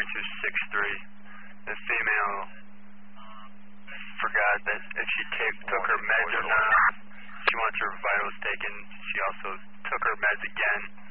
3263. The female forgot that if she took her meds or not. She wants her vitals taken. She also took her meds again.